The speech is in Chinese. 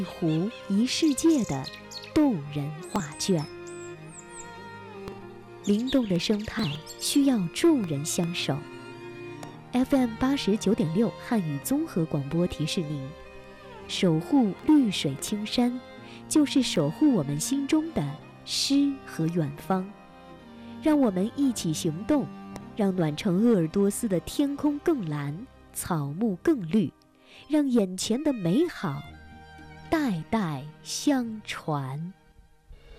湖一世界的动人画卷。灵动的生态需要众人相守。FM89.6汉语综合广播提示您：守护绿水青山，就是守护我们心中的诗和远方。让我们一起行动，让暖城鄂尔多斯的天空更蓝，草木更绿，让眼前的美好代代相传。